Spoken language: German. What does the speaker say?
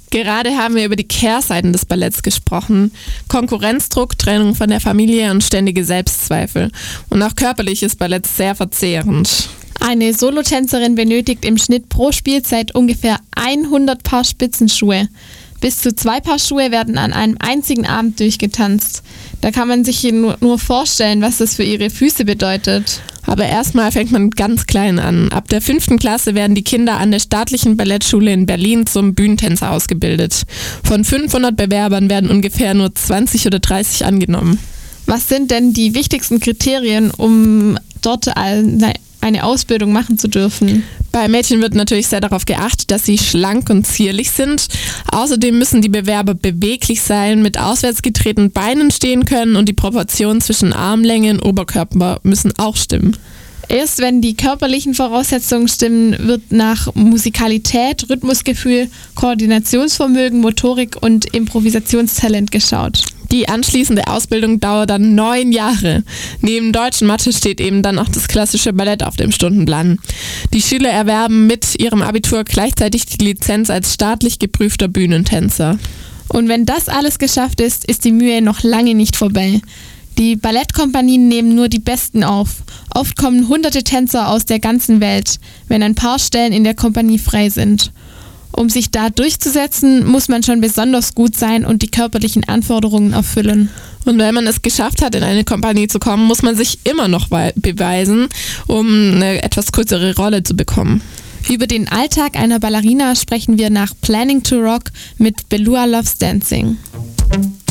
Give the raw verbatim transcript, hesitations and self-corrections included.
Gerade haben wir über die Kehrseiten des Balletts gesprochen. Konkurrenzdruck, Trennung von der Familie und ständige Selbstzweifel. Und auch körperlich ist Ballett sehr verzehrend. Eine Solotänzerin benötigt im Schnitt pro Spielzeit ungefähr hundert Paar Spitzenschuhe. Bis zu zwei Paar Schuhe werden an einem einzigen Abend durchgetanzt. Da kann man sich nur, nur vorstellen, was das für ihre Füße bedeutet. Aber erstmal fängt man ganz klein an. Ab der fünften Klasse werden die Kinder an der staatlichen Ballettschule in Berlin zum Bühnentänzer ausgebildet. Von fünfhundert Bewerbern werden ungefähr nur zwanzig oder dreißig angenommen. Was sind denn die wichtigsten Kriterien, um dort eine eine Ausbildung machen zu dürfen? Bei Mädchen wird natürlich sehr darauf geachtet, dass sie schlank und zierlich sind. Außerdem müssen die Bewerber beweglich sein, mit auswärts getretenen Beinen stehen können und die Proportionen zwischen Armlänge und Oberkörper müssen auch stimmen. Erst wenn die körperlichen Voraussetzungen stimmen, wird nach Musikalität, Rhythmusgefühl, Koordinationsvermögen, Motorik und Improvisationstalent geschaut. Die anschließende Ausbildung dauert dann neun Jahre. Neben Deutsch und Mathe steht eben dann auch das klassische Ballett auf dem Stundenplan. Die Schüler erwerben mit ihrem Abitur gleichzeitig die Lizenz als staatlich geprüfter Bühnentänzer. Und wenn das alles geschafft ist, ist die Mühe noch lange nicht vorbei. Die Ballettkompanien nehmen nur die Besten auf. Oft kommen hunderte Tänzer aus der ganzen Welt, wenn ein paar Stellen in der Kompanie frei sind. Um sich da durchzusetzen, muss man schon besonders gut sein und die körperlichen Anforderungen erfüllen. Und wenn man es geschafft hat, in eine Kompanie zu kommen, muss man sich immer noch beweisen, um eine etwas größere Rolle zu bekommen. Über den Alltag einer Ballerina sprechen wir nach Planning to Rock mit Belua Loves Dancing.